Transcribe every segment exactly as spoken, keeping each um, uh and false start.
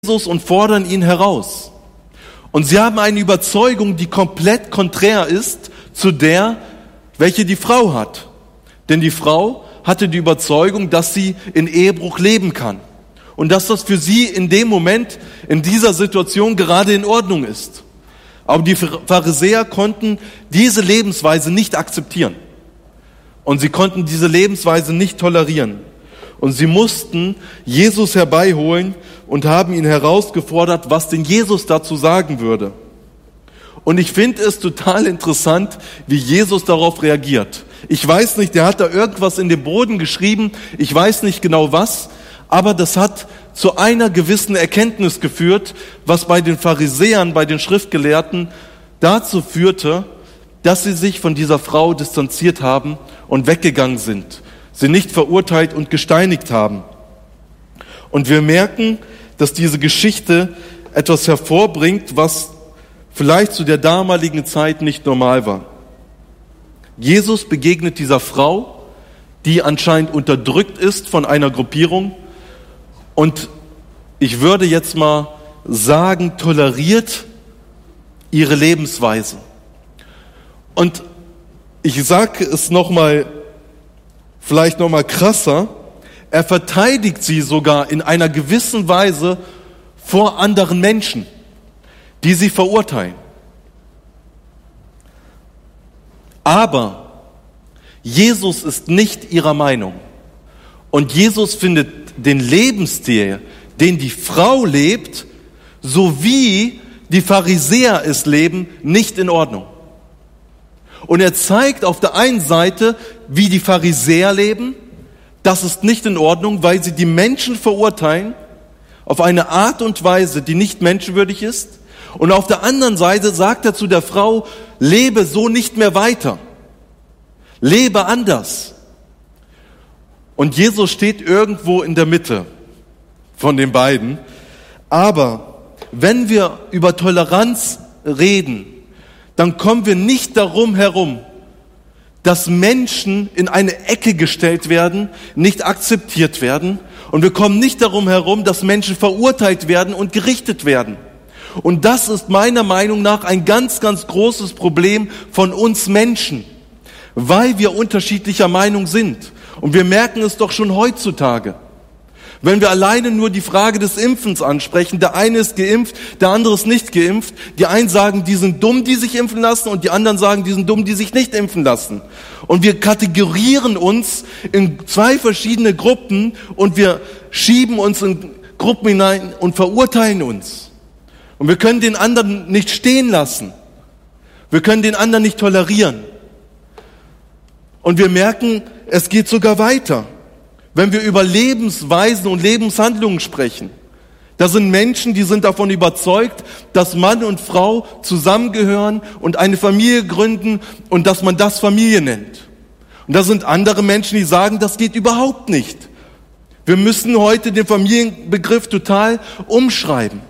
Jesus und fordern ihn heraus. Und sie haben eine Überzeugung, die komplett konträr ist zu der, welche die Frau hat. Denn die Frau hatte die Überzeugung, dass sie in Ehebruch leben kann. Und dass das für sie in dem Moment, in dieser Situation gerade in Ordnung ist. Aber die Pharisäer konnten diese Lebensweise nicht akzeptieren. Und sie konnten diese Lebensweise nicht tolerieren. Und sie mussten Jesus herbeiholen und haben ihn herausgefordert, was denn Jesus dazu sagen würde. Und ich finde es total interessant, wie Jesus darauf reagiert. Ich weiß nicht, der hat da irgendwas in den Boden geschrieben, ich weiß nicht genau was, aber das hat zu einer gewissen Erkenntnis geführt, was bei den Pharisäern, bei den Schriftgelehrten dazu führte, dass sie sich von dieser Frau distanziert haben und weggegangen sind, sie nicht verurteilt und gesteinigt haben. Und wir merken, dass diese Geschichte etwas hervorbringt, was vielleicht zu der damaligen Zeit nicht normal war. Jesus begegnet dieser Frau, die anscheinend unterdrückt ist von einer Gruppierung und ich würde jetzt mal sagen, toleriert ihre Lebensweise. Und ich sage es nochmal, vielleicht nochmal krasser, er verteidigt sie sogar in einer gewissen Weise vor anderen Menschen, die sie verurteilen. Aber Jesus ist nicht ihrer Meinung. Und Jesus findet den Lebensstil, den die Frau lebt, so wie die Pharisäer es leben, nicht in Ordnung. Und er zeigt auf der einen Seite, wie die Pharisäer leben. Das ist nicht in Ordnung, weil sie die Menschen verurteilen auf eine Art und Weise, die nicht menschenwürdig ist. Und auf der anderen Seite sagt er zu der Frau, lebe so nicht mehr weiter. Lebe anders. Und Jesus steht irgendwo in der Mitte von den beiden. Aber wenn wir über Toleranz reden, dann kommen wir nicht darum herum, dass Menschen in eine Ecke gestellt werden, nicht akzeptiert werden. Und wir kommen nicht darum herum, dass Menschen verurteilt werden und gerichtet werden. Und das ist meiner Meinung nach ein ganz, ganz großes Problem von uns Menschen, weil wir unterschiedlicher Meinung sind. Und wir merken es doch schon heutzutage. Wenn wir alleine nur die Frage des Impfens ansprechen, der eine ist geimpft, der andere ist nicht geimpft. Die einen sagen, die sind dumm, die sich impfen lassen, und die anderen sagen, die sind dumm, die sich nicht impfen lassen. Und wir kategorieren uns in zwei verschiedene Gruppen und wir schieben uns in Gruppen hinein und verurteilen uns. Und wir können den anderen nicht stehen lassen. Wir können den anderen nicht tolerieren. Und wir merken, es geht sogar weiter. Wenn wir über Lebensweisen und Lebenshandlungen sprechen, da sind Menschen, die sind davon überzeugt, dass Mann und Frau zusammengehören und eine Familie gründen und dass man das Familie nennt. Und da sind andere Menschen, die sagen, das geht überhaupt nicht. Wir müssen heute den Familienbegriff total umschreiben.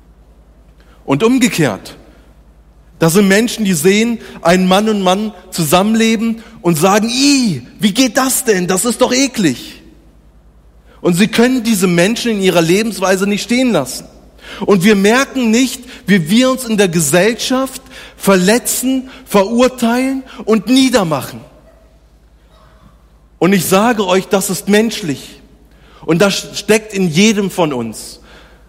Und umgekehrt. Da sind Menschen, die sehen, ein Mann und Mann zusammenleben und sagen, ih, wie geht das denn? Das ist doch eklig. Und sie können diese Menschen in ihrer Lebensweise nicht stehen lassen. Und wir merken nicht, wie wir uns in der Gesellschaft verletzen, verurteilen und niedermachen. Und ich sage euch, das ist menschlich. Und das steckt in jedem von uns.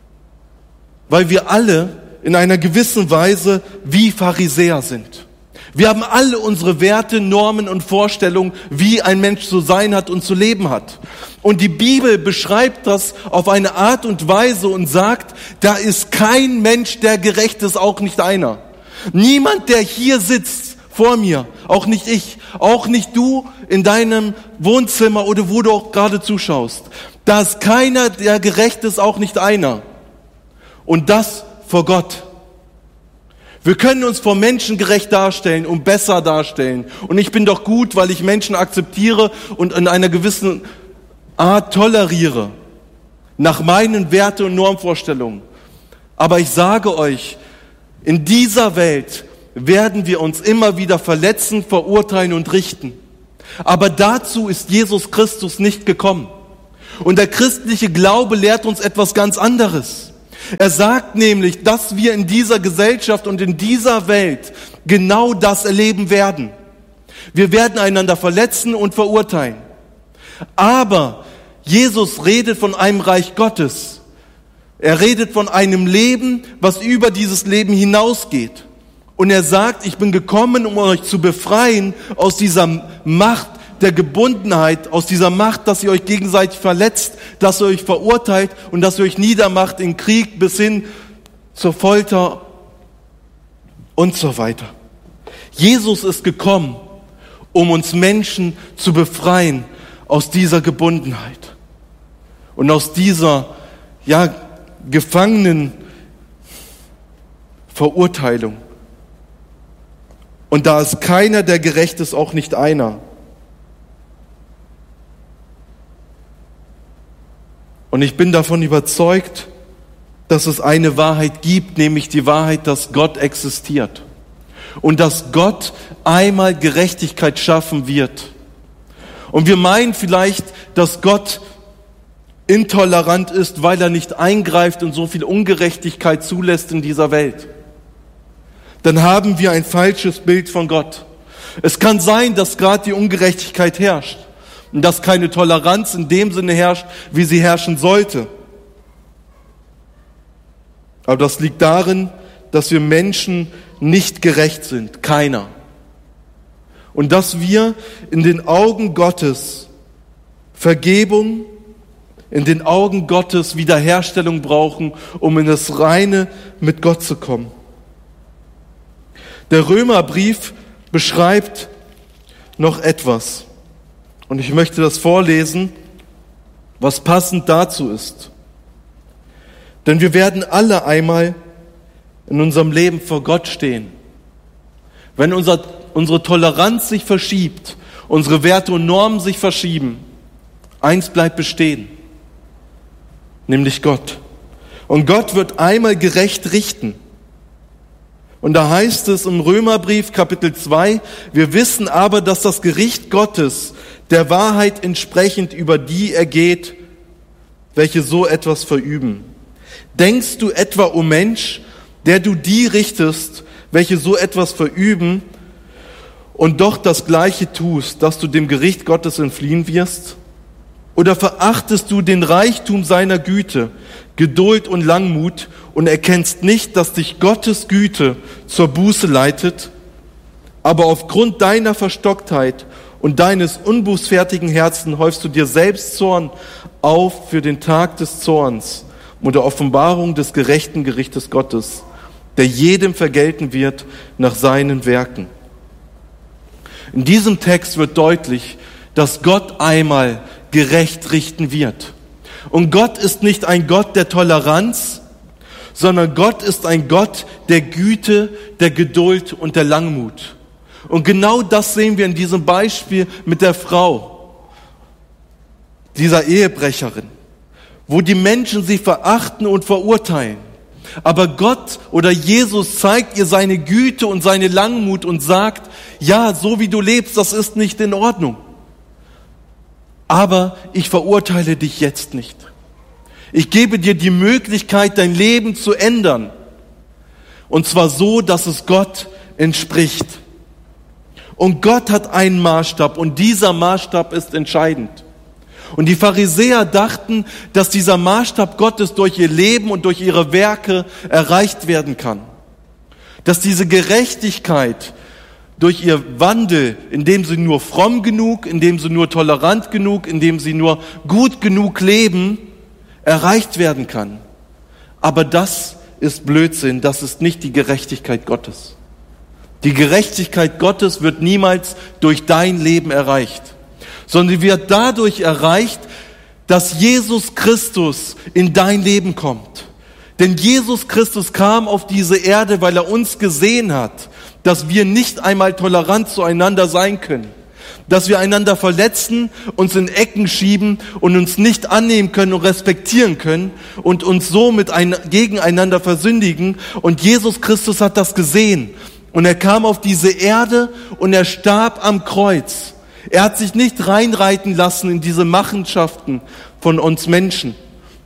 Weil wir alle in einer gewissen Weise wie Pharisäer sind. Wir haben alle unsere Werte, Normen und Vorstellungen, wie ein Mensch zu sein hat und zu leben hat. Und die Bibel beschreibt das auf eine Art und Weise und sagt, da ist kein Mensch, der gerecht ist, auch nicht einer. Niemand, der hier sitzt vor mir, auch nicht ich, auch nicht du in deinem Wohnzimmer oder wo du auch gerade zuschaust. Da ist keiner, der gerecht ist, auch nicht einer. Und das vor Gott. Wir können uns vor Menschen gerecht darstellen und besser darstellen. Und ich bin doch gut, weil ich Menschen akzeptiere und in einer gewissen Art toleriere. Nach meinen Werte- und Normvorstellungen. Aber ich sage euch, in dieser Welt werden wir uns immer wieder verletzen, verurteilen und richten. Aber dazu ist Jesus Christus nicht gekommen. Und der christliche Glaube lehrt uns etwas ganz anderes. Er sagt nämlich, dass wir in dieser Gesellschaft und in dieser Welt genau das erleben werden. Wir werden einander verletzen und verurteilen. Aber Jesus redet von einem Reich Gottes. Er redet von einem Leben, was über dieses Leben hinausgeht. Und er sagt, ich bin gekommen, um euch zu befreien aus dieser Macht der Gebundenheit, aus dieser Macht, dass ihr euch gegenseitig verletzt, dass ihr euch verurteilt und dass ihr euch niedermacht in Krieg bis hin zur Folter und so weiter. Jesus ist gekommen, um uns Menschen zu befreien aus dieser Gebundenheit und aus dieser, ja, gefangenen Verurteilung. Und da ist keiner, der gerecht ist, auch nicht einer. Und ich bin davon überzeugt, dass es eine Wahrheit gibt, nämlich die Wahrheit, dass Gott existiert. Und dass Gott einmal Gerechtigkeit schaffen wird. Und wir meinen vielleicht, dass Gott intolerant ist, weil er nicht eingreift und so viel Ungerechtigkeit zulässt in dieser Welt. Dann haben wir ein falsches Bild von Gott. Es kann sein, dass gerade die Ungerechtigkeit herrscht und dass keine Toleranz in dem Sinne herrscht, wie sie herrschen sollte. Aber das liegt darin, dass wir Menschen nicht gerecht sind, keiner. Und dass wir in den Augen Gottes Vergebung, in den Augen Gottes Wiederherstellung brauchen, um in das Reine mit Gott zu kommen. Der Römerbrief beschreibt noch etwas. Und ich möchte das vorlesen, was passend dazu ist. Denn wir werden alle einmal in unserem Leben vor Gott stehen. Wenn unser, unsere Toleranz sich verschiebt, unsere Werte und Normen sich verschieben, eins bleibt bestehen, nämlich Gott. Und Gott wird einmal gerecht richten. Und da heißt es im Römerbrief Kapitel zwei, wir wissen aber, dass das Gericht Gottes der Wahrheit entsprechend über die ergeht, welche so etwas verüben. Denkst du etwa, o Mensch, der du die richtest, welche so etwas verüben und doch das Gleiche tust, dass du dem Gericht Gottes entfliehen wirst? Oder verachtest du den Reichtum seiner Güte, Geduld und Langmut und erkennst nicht, dass dich Gottes Güte zur Buße leitet? Aber aufgrund deiner Verstocktheit und deines unbußfertigen Herzens häufst du dir selbst Zorn auf für den Tag des Zorns und der Offenbarung des gerechten Gerichtes Gottes, der jedem vergelten wird nach seinen Werken. In diesem Text wird deutlich, dass Gott einmal gerecht richten wird. Und Gott ist nicht ein Gott der Toleranz, sondern Gott ist ein Gott der Güte, der Geduld und der Langmut. Und genau das sehen wir in diesem Beispiel mit der Frau, dieser Ehebrecherin, wo die Menschen sie verachten und verurteilen. Aber Gott oder Jesus zeigt ihr seine Güte und seine Langmut und sagt, ja, so wie du lebst, das ist nicht in Ordnung. Aber ich verurteile dich jetzt nicht. Ich gebe dir die Möglichkeit, dein Leben zu ändern. Und zwar so, dass es Gott entspricht. Und Gott hat einen Maßstab und dieser Maßstab ist entscheidend. Und die Pharisäer dachten, dass dieser Maßstab Gottes durch ihr Leben und durch ihre Werke erreicht werden kann. Dass diese Gerechtigkeit durch ihr Wandel, indem sie nur fromm genug, indem sie nur tolerant genug, indem sie nur gut genug leben, erreicht werden kann. Aber das ist Blödsinn, das ist nicht die Gerechtigkeit Gottes. Die Gerechtigkeit Gottes wird niemals durch dein Leben erreicht, sondern sie wird dadurch erreicht, dass Jesus Christus in dein Leben kommt. Denn Jesus Christus kam auf diese Erde, weil er uns gesehen hat, dass wir nicht einmal tolerant zueinander sein können, dass wir einander verletzen, uns in Ecken schieben und uns nicht annehmen können und respektieren können und uns so mit ein, gegeneinander versündigen. Und Jesus Christus hat das gesehen und er kam auf diese Erde und er starb am Kreuz. Er hat sich nicht reinreiten lassen in diese Machenschaften von uns Menschen,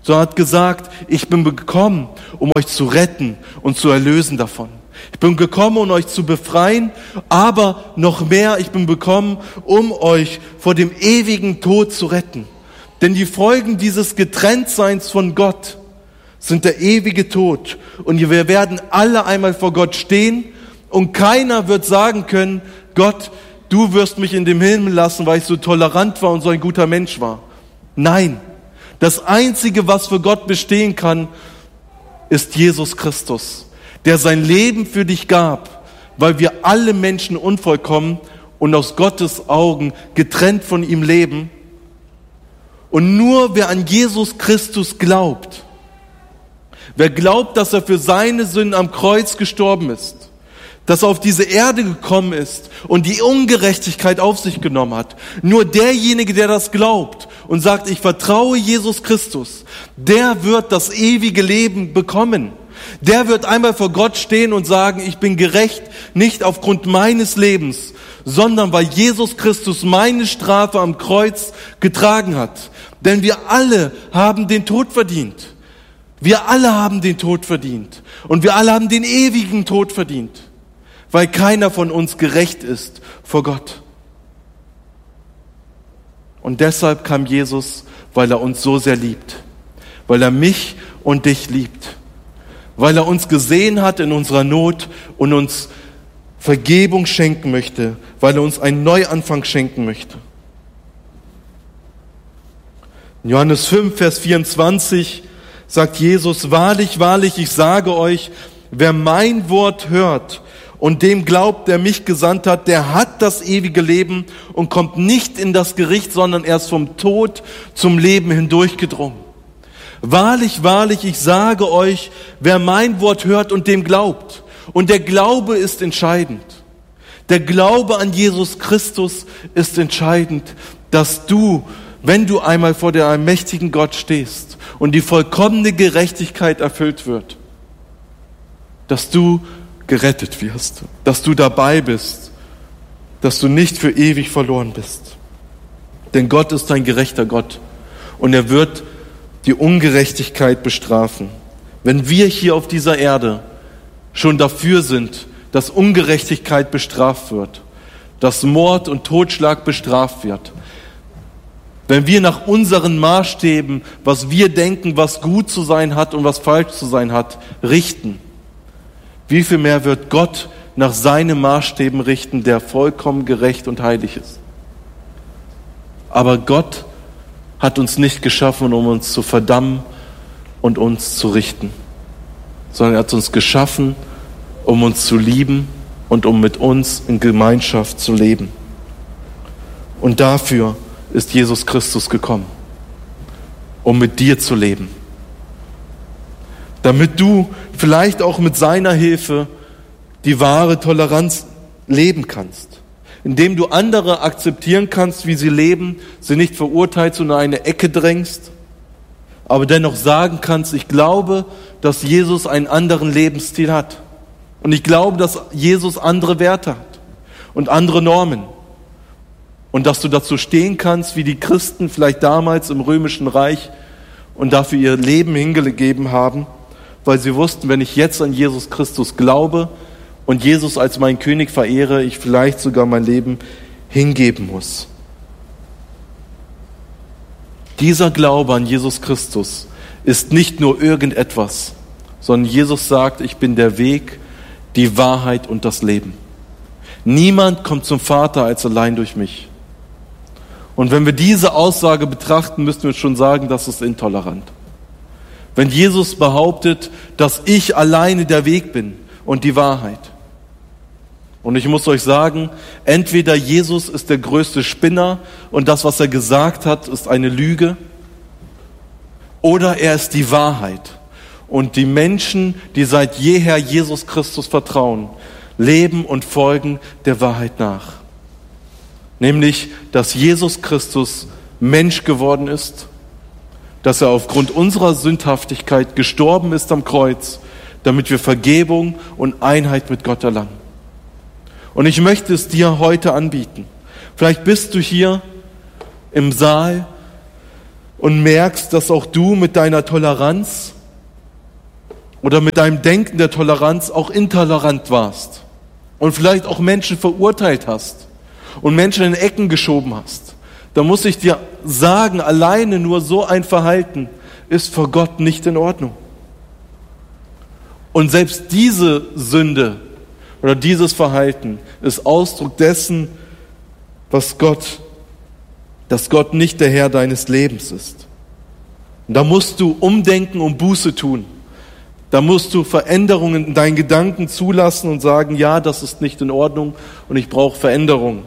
sondern hat gesagt, ich bin gekommen, um euch zu retten und zu erlösen davon. Ich bin gekommen, um euch zu befreien, aber noch mehr, ich bin gekommen, um euch vor dem ewigen Tod zu retten. Denn die Folgen dieses Getrenntseins von Gott sind der ewige Tod. Und wir werden alle einmal vor Gott stehen und keiner wird sagen können, Gott, du wirst mich in den Himmel lassen, weil ich so tolerant war und so ein guter Mensch war. Nein, das Einzige, was für Gott bestehen kann, ist Jesus Christus, der sein Leben für dich gab, weil wir alle Menschen unvollkommen und aus Gottes Augen getrennt von ihm leben. Und nur wer an Jesus Christus glaubt, wer glaubt, dass er für seine Sünden am Kreuz gestorben ist, dass er auf diese Erde gekommen ist und die Ungerechtigkeit auf sich genommen hat, nur derjenige, der das glaubt und sagt, ich vertraue Jesus Christus, der wird das ewige Leben bekommen. Der wird einmal vor Gott stehen und sagen, ich bin gerecht, nicht aufgrund meines Lebens, sondern weil Jesus Christus meine Strafe am Kreuz getragen hat. Denn wir alle haben den Tod verdient. Wir alle haben den Tod verdient. Und wir alle haben den ewigen Tod verdient. Weil keiner von uns gerecht ist vor Gott. Und deshalb kam Jesus, weil er uns so sehr liebt. Weil er mich und dich liebt. Weil er uns gesehen hat in unserer Not und uns Vergebung schenken möchte. Weil er uns einen Neuanfang schenken möchte. In Johannes fünf, Vers vierundzwanzig sagt Jesus, wahrlich, wahrlich, ich sage euch, wer mein Wort hört und dem glaubt, der mich gesandt hat, der hat das ewige Leben und kommt nicht in das Gericht, sondern erst vom Tod zum Leben hindurchgedrungen. Wahrlich, wahrlich, ich sage euch, wer mein Wort hört und dem glaubt. Und der Glaube ist entscheidend. Der Glaube an Jesus Christus ist entscheidend, dass du, wenn du einmal vor der allmächtigen Gott stehst und die vollkommene Gerechtigkeit erfüllt wird, dass du gerettet wirst, dass du dabei bist, dass du nicht für ewig verloren bist. Denn Gott ist ein gerechter Gott und er wird die Ungerechtigkeit bestrafen. Wenn wir hier auf dieser Erde schon dafür sind, dass Ungerechtigkeit bestraft wird, dass Mord und Totschlag bestraft wird, wenn wir nach unseren Maßstäben, was wir denken, was gut zu sein hat und was falsch zu sein hat, richten, wie viel mehr wird Gott nach seinen Maßstäben richten, der vollkommen gerecht und heilig ist. Aber Gott hat uns nicht geschaffen, um uns zu verdammen und uns zu richten, sondern er hat uns geschaffen, um uns zu lieben und um mit uns in Gemeinschaft zu leben. Und dafür ist Jesus Christus gekommen, um mit dir zu leben. Damit du vielleicht auch mit seiner Hilfe die wahre Toleranz leben kannst. Indem du andere akzeptieren kannst, wie sie leben, sie nicht verurteilst und in eine Ecke drängst, aber dennoch sagen kannst, ich glaube, dass Jesus einen anderen Lebensstil hat. Und ich glaube, dass Jesus andere Werte hat und andere Normen. Und dass du dazu stehen kannst, wie die Christen vielleicht damals im Römischen Reich und dafür ihr Leben hingegeben haben, weil sie wussten, wenn ich jetzt an Jesus Christus glaube und Jesus als meinen König verehre, ich vielleicht sogar mein Leben hingeben muss. Dieser Glaube an Jesus Christus ist nicht nur irgendetwas, sondern Jesus sagt, ich bin der Weg, die Wahrheit und das Leben. Niemand kommt zum Vater als allein durch mich. Und wenn wir diese Aussage betrachten, müssen wir schon sagen, das ist intolerant. Wenn Jesus behauptet, dass ich alleine der Weg bin und die Wahrheit. Und ich muss euch sagen, entweder Jesus ist der größte Spinner und das, was er gesagt hat, ist eine Lüge, oder er ist die Wahrheit. Und die Menschen, die seit jeher Jesus Christus vertrauen, leben und folgen der Wahrheit nach. Nämlich, dass Jesus Christus Mensch geworden ist, dass er aufgrund unserer Sündhaftigkeit gestorben ist am Kreuz, damit wir Vergebung und Einheit mit Gott erlangen. Und ich möchte es dir heute anbieten. Vielleicht bist du hier im Saal und merkst, dass auch du mit deiner Toleranz oder mit deinem Denken der Toleranz auch intolerant warst und vielleicht auch Menschen verurteilt hast und Menschen in Ecken geschoben hast, dann muss ich dir sagen, alleine nur so ein Verhalten ist vor Gott nicht in Ordnung. Und selbst diese Sünde oder dieses Verhalten ist Ausdruck dessen, was Gott, dass Gott nicht der Herr deines Lebens ist. Und da musst du umdenken und Buße tun. Da musst du Veränderungen in deinen Gedanken zulassen und sagen, ja, das ist nicht in Ordnung und ich brauche Veränderung.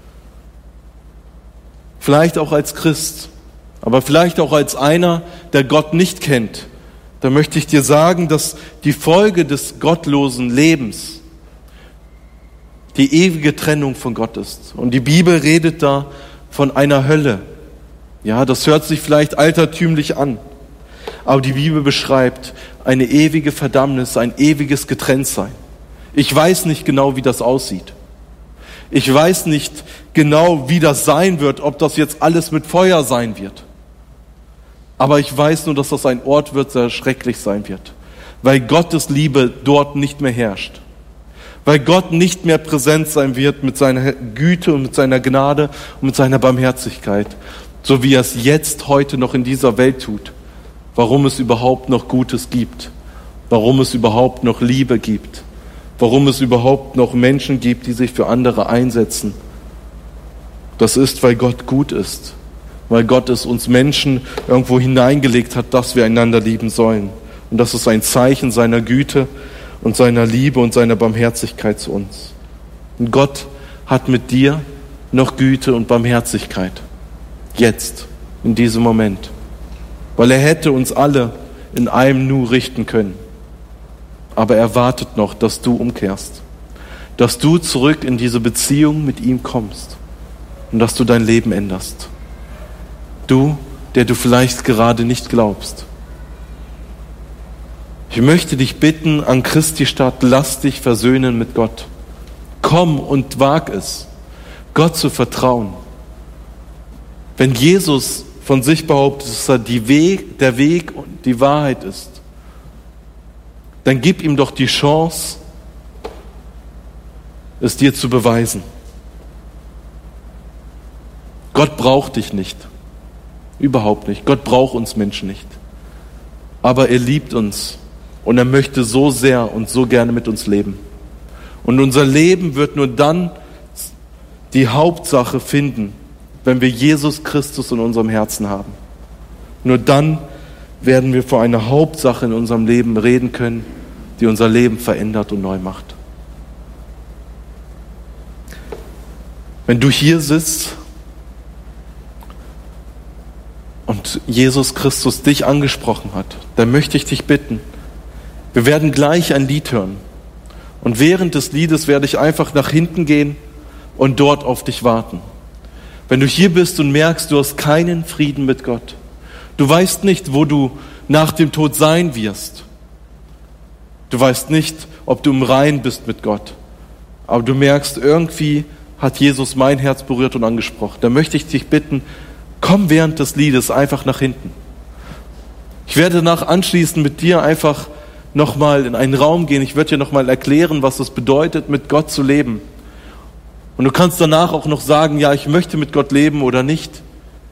Vielleicht auch als Christ, aber vielleicht auch als einer, der Gott nicht kennt. Da möchte ich dir sagen, dass die Folge des gottlosen Lebens die ewige Trennung von Gott ist. Und die Bibel redet da von einer Hölle. Ja, das hört sich vielleicht altertümlich an, aber die Bibel beschreibt eine ewige Verdammnis, ein ewiges Getrenntsein. Ich weiß nicht genau, wie das aussieht. Ich weiß nicht genau, wie das sein wird, ob das jetzt alles mit Feuer sein wird. Aber ich weiß nur, dass das ein Ort wird, der schrecklich sein wird, weil Gottes Liebe dort nicht mehr herrscht. Weil Gott nicht mehr präsent sein wird mit seiner Güte und mit seiner Gnade und mit seiner Barmherzigkeit, so wie er es jetzt, heute noch in dieser Welt tut. Warum es überhaupt noch Gutes gibt, warum es überhaupt noch Liebe gibt, warum es überhaupt noch Menschen gibt, die sich für andere einsetzen. Das ist, weil Gott gut ist, weil Gott es uns Menschen irgendwo hineingelegt hat, dass wir einander lieben sollen. Und das ist ein Zeichen seiner Güte und seiner Liebe und seiner Barmherzigkeit zu uns. Und Gott hat mit dir noch Güte und Barmherzigkeit. Jetzt, in diesem Moment. Weil er hätte uns alle in einem Nu richten können. Aber er wartet noch, dass du umkehrst. Dass du zurück in diese Beziehung mit ihm kommst. Und dass du dein Leben änderst. Du, der du vielleicht gerade nicht glaubst. Ich möchte dich bitten, an Christi Stadt, lass dich versöhnen mit Gott. Komm und wag es, Gott zu vertrauen. Wenn Jesus von sich behauptet, dass er die Weg, der Weg und die Wahrheit ist, dann gib ihm doch die Chance, es dir zu beweisen. Gott braucht dich nicht. Überhaupt nicht. Gott braucht uns Menschen nicht. Aber er liebt uns und er möchte so sehr und so gerne mit uns leben. Und unser Leben wird nur dann die Hauptsache finden, wenn wir Jesus Christus in unserem Herzen haben. Nur dann werden wir vor einer Hauptsache in unserem Leben reden können, die unser Leben verändert und neu macht. Wenn du hier sitzt und Jesus Christus dich angesprochen hat, dann möchte ich dich bitten, wir werden gleich ein Lied hören. Und während des Liedes werde ich einfach nach hinten gehen und dort auf dich warten. Wenn du hier bist und merkst, du hast keinen Frieden mit Gott, du weißt nicht, wo du nach dem Tod sein wirst, du weißt nicht, ob du im Reinen bist mit Gott, aber du merkst, irgendwie hat Jesus mein Herz berührt und angesprochen, dann möchte ich dich bitten, komm während des Liedes einfach nach hinten. Ich werde danach anschließend mit dir einfach nochmal in einen Raum gehen. Ich werde dir nochmal erklären, was es bedeutet, mit Gott zu leben. Und du kannst danach auch noch sagen, ja, ich möchte mit Gott leben oder nicht.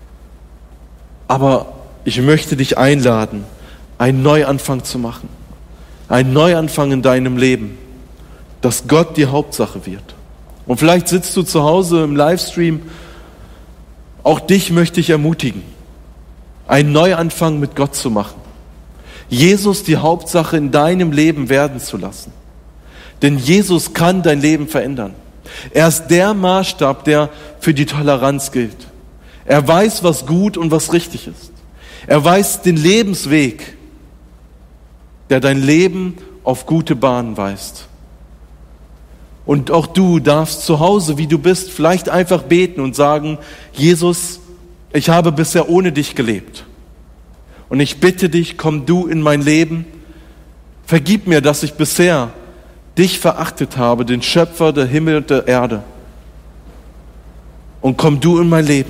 Aber ich möchte dich einladen, einen Neuanfang zu machen. Einen Neuanfang in deinem Leben, dass Gott die Hauptsache wird. Und vielleicht sitzt du zu Hause im Livestream. Auch dich möchte ich ermutigen, einen Neuanfang mit Gott zu machen. Jesus die Hauptsache in deinem Leben werden zu lassen. Denn Jesus kann dein Leben verändern. Er ist der Maßstab, der für die Toleranz gilt. Er weiß, was gut und was richtig ist. Er weiß den Lebensweg, der dein Leben auf gute Bahnen weist. Und auch du darfst zu Hause, wie du bist, vielleicht einfach beten und sagen, Jesus, ich habe bisher ohne dich gelebt. Und ich bitte dich, komm du in mein Leben. Vergib mir, dass ich bisher dich verachtet habe, den Schöpfer der Himmel und der Erde. Und komm du in mein Leben.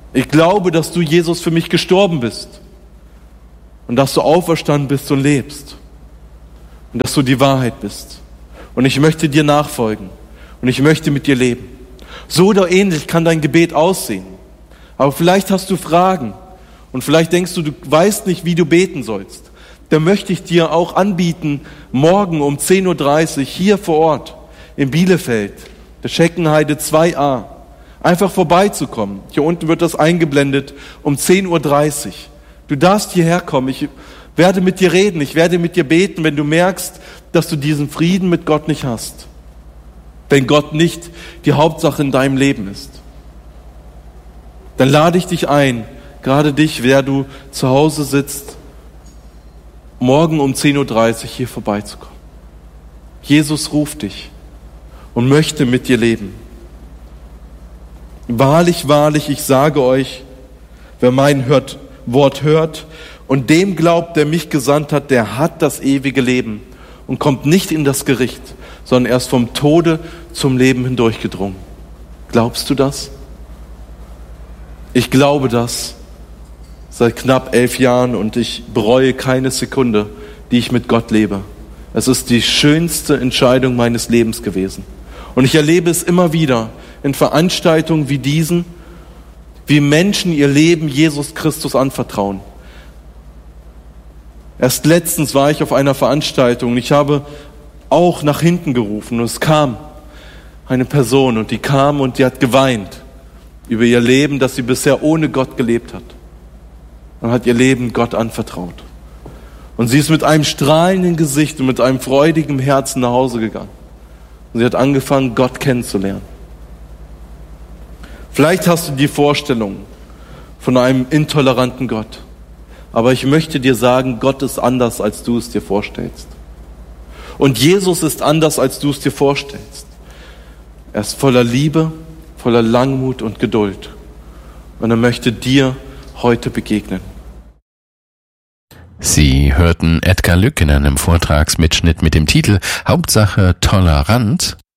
Ich glaube, dass du, Jesus, für mich gestorben bist und dass du auferstanden bist und lebst und dass du die Wahrheit bist. Und ich möchte dir nachfolgen und ich möchte mit dir leben. So oder ähnlich kann dein Gebet aussehen. Aber vielleicht hast du Fragen und vielleicht denkst du, du weißt nicht, wie du beten sollst. Da möchte ich dir auch anbieten, morgen um zehn Uhr dreißig hier vor Ort in Bielefeld, der Scheckenheide zwei a, einfach vorbeizukommen. Hier unten wird das eingeblendet um zehn Uhr dreißig. Du darfst hierher kommen. Ich werde mit dir reden. Ich werde mit dir beten, wenn du merkst, dass du diesen Frieden mit Gott nicht hast. Wenn Gott nicht die Hauptsache in deinem Leben ist. Dann lade ich dich ein, gerade dich, wer du zu Hause sitzt, morgen um zehn Uhr dreißig hier vorbeizukommen. Jesus ruft dich und möchte mit dir leben. Wahrlich, wahrlich, ich sage euch, wer mein hört, Wort hört und dem glaubt, der mich gesandt hat, der hat das ewige Leben und kommt nicht in das Gericht, sondern erst vom Tode zum Leben hindurchgedrungen. Glaubst du das? Ich glaube das seit knapp elf Jahren und ich bereue keine Sekunde, die ich mit Gott lebe. Es ist die schönste Entscheidung meines Lebens gewesen. Und ich erlebe es immer wieder in Veranstaltungen wie diesen, wie Menschen ihr Leben Jesus Christus anvertrauen. Erst letztens war ich auf einer Veranstaltung und ich habe auch nach hinten gerufen und es kam eine Person und die kam und die hat geweint über ihr Leben, das sie bisher ohne Gott gelebt hat. Und hat ihr Leben Gott anvertraut. Und sie ist mit einem strahlenden Gesicht und mit einem freudigen Herzen nach Hause gegangen. Und sie hat angefangen, Gott kennenzulernen. Vielleicht hast du die Vorstellung von einem intoleranten Gott. Aber ich möchte dir sagen, Gott ist anders, als du es dir vorstellst. Und Jesus ist anders, als du es dir vorstellst. Er ist voller Liebe, voller Langmut und Geduld. Und er möchte dir heute begegnen. Sie hörten Edgar Lück in einem Vortragsmitschnitt mit dem Titel Hauptsache Tolerant.